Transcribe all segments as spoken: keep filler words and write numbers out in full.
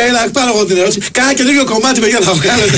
έλα, πάρω εγώ την ερώτηση. Κάνα καινούριο κομμάτι, παιδιά, θα βγάλετε.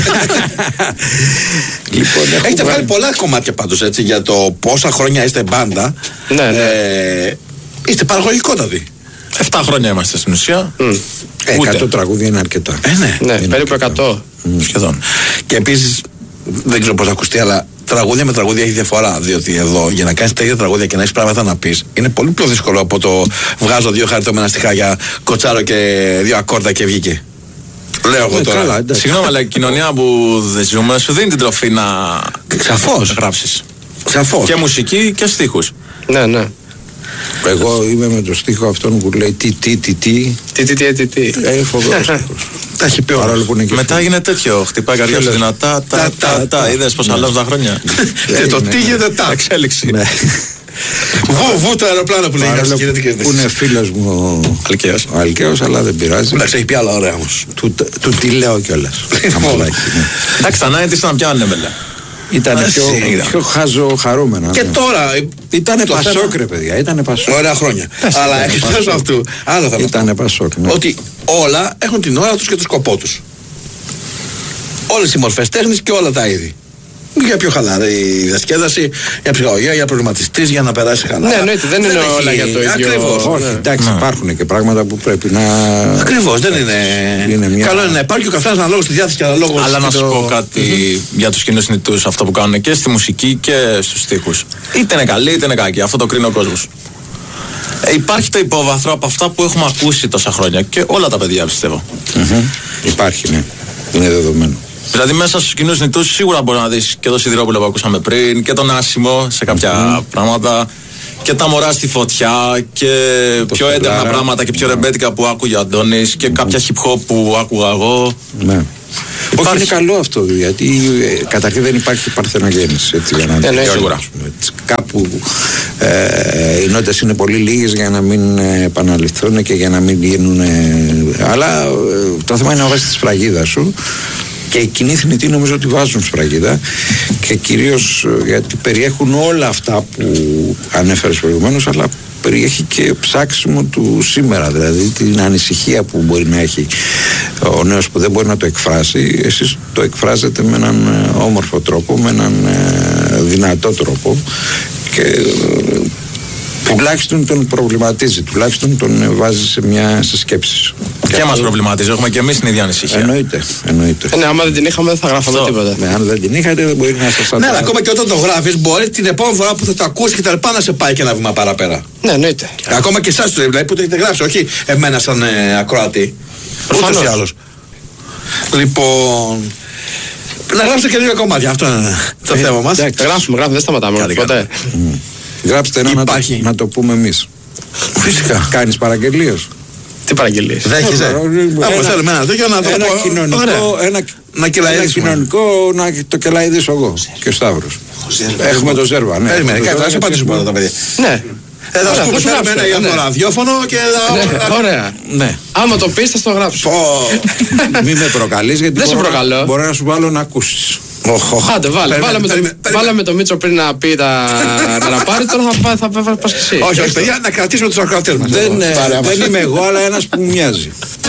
Λοιπόν, έχετε βγάλει πολλά κομμάτια πάντως, έτσι, για το πόσα χρόνια είστε μπάντα. Ναι, ναι. Ε, είστε παραγωγικότατοι. Εφτά χρόνια είμαστε στην ουσία. Mm. Ε, εκατό τραγούδια είναι αρκετά. Ε, ναι, ναι είναι περίπου εκατό. Mm. Σχεδόν. Και επίσης, δεν ξέρω πώς θα ακουστεί, αλλά τραγούδια με τραγούδια έχει διαφορά. Διότι εδώ για να κάνεις τέτοια τραγούδια και να έχεις πράγματα να πεις είναι πολύ πιο δύσκολο από το βγάζω δύο χαριτωμένα στιχάκια, κοτσάρω και δύο ακόρτα και βγήκε. Λέω εγώ τώρα. Καλά, συγγνώμη, αλλά η κοινωνία που δεν ζούμε σου δίνει την τροφή να Σαφώς. γράψεις. Σαφώς. Και μουσική και στίχους. Ναι, ναι. Εγώ είμαι με το στίχο αυτόν που λέει τι, τι, τι, τι. Τι, τι, τι, τι, τι. Ε, φοβερός στίχος. Τα έχει πει όλα. Μετά γίνεται τέτοιο. Χτυπάει καρδιά σου δυνατά. Τα, τα, τα. Είδες πως αλλάζουν τα χρόνια. Και το τι γίνεται τα. Εξέλιξη. Βου, βου το αεροπλάνο που λέει. Που είναι φίλος μου ο Αλκαίος, αλλά δεν πειράζει. Εντάξει, έχει πει άλλα ωραία όμως. Του τι λέω κιόλας. Εντάξει, τα ενενήντα ήταν πιο ανέμελα. Ήταν πιο χάζο χαρούμενα. Και τώρα. Ήτανε Πασόκ, ρε παιδιά. Ήτανε Πασόκ. Ωραία χρόνια. Αλλά εκτός αυτού. Άλλο θα Ήτανε Πασόκ. Ότι όλα έχουν την ώρα τους και τον σκοπό τους. Όλες οι μορφές τέχνης και όλα τα είδη. Για πιο χαλαρή διασκέδαση, για ψυχολογία, για προβληματιστής, για να περάσει χαλαρά. Ναι, εννοείται, δεν είναι όλα για το ίδιο. Ακριβώς. Όχι, εντάξει, υπάρχουν και πράγματα που πρέπει να. Ακριβώς, δεν είναι. Καλό είναι να υπάρχει ο καθένας αναλόγως στη διάθεση και αναλόγως. Αλλά να σου πω κάτι για τους κοινούς συνητούς, αυτό που κάνουν και στη μουσική και στους στίχους. Είτε είναι καλή είτε είναι κακή, αυτό το κρίνει ο κόσμος. Ε, υπάρχει το υπόβαθρο από αυτά που έχουμε ακούσει τόσα χρόνια και όλα τα παιδιά πιστεύω. Υπάρχει, ναι. Είναι δεδομένο. Δηλαδή μέσα στους κοινούς νητούς σίγουρα μπορεί να δεις και το Σιδηρόπουλο που ακούσαμε πριν και τον Άσιμο σε κάποια mm. πράγματα και τα μωρά στη φωτιά και το πιο έντονα πράγματα και πιο yeah. ρεμπέτικα που άκουγε ο Αντώνης και mm. κάποια hip hop που άκουγα εγώ. Ναι. Όχι, είναι καλό αυτό, γιατί ε, καταρχήν δεν υπάρχει παρθενογέννηση, έτσι, για να ναι, ναι, σίγουρα. Κάπου ε, οι νότες είναι πολύ λίγες για να μην ε, επαναληφθούν και για να μην γίνουν ε, αλλά ε, το θέμα είναι να βάζεις τη σφραγίδα σου. Και οι κοινοί θνητοί νομίζω ότι βάζουν σφραγίδα και κυρίως γιατί περιέχουν όλα αυτά που ανέφερες προηγουμένως, αλλά περιέχει και ψάξιμο του σήμερα, δηλαδή την ανησυχία που μπορεί να έχει ο νέος που δεν μπορεί να το εκφράσει. Εσείς το εκφράζετε με έναν όμορφο τρόπο, με έναν δυνατό τρόπο και τουλάχιστον τον προβληματίζει, τουλάχιστον τον βάζει σε μια σε σκέψη. Και, και μας προβληματίζει, έχουμε και εμείς την ίδια ανησυχία. Εννοείται, εννοείται. Ε, ναι, άμα δεν την είχαμε δεν θα γράφαμε so. τίποτα. Ναι, αν δεν την είχατε δεν μπορεί να σας ανταλλάξει. Ναι, αλλά ακόμα και όταν το γράφεις μπορεί την επόμενη φορά που θα το ακούσει και τα λοιπά να σε πάει και ένα βήμα παραπέρα. Ναι, εννοείται. Ακόμα και εσάς δηλαδή που το έχετε γράψει, όχι εμένα σαν ε, ακροατή. Ούτως ή άλλως. Λοιπόν. Να γράψετε και δύο κομμάτια, αυτό είναι το θέμα μας. Γράψουμε, γράφουμε, δεν σταματάμε ποτέ. Γράψτε ένα να το, να το πούμε εμείς. Φυσικά. Κάνεις παραγγελίες. Τι παραγγελίες? Δέχεσαι. Από θέλουμε ένα τέτοιο να το ένα πω. Κοινωνικό, ένα, να ένα κοινωνικό να το κελαηδήσω εγώ και ο Σταύρος. Έχουμε το Ζέρβα. Ναι. Περιμένε, κάτι θα σου απαντήσουμε όλα τα παιδιά. Ναι. Θα σου πούμε θέλουμε ένα για το ραδιόφωνο και θα... Ωραία. Ναι. Άμα το πεις θα στο γράψω. Μην με προκαλείς γιατί μπορώ να σου βάλω να ακούσεις. Άντε, βάλε. Βάλαμε το Μίτσο πριν να πει τα να πάρει, τώρα θα πας και εσύ. Όχι, όχι, παιδιά, να κρατήσουμε τους ακροατές μας. Δεν είμαι εγώ, αλλά ένας που μου μοιάζει.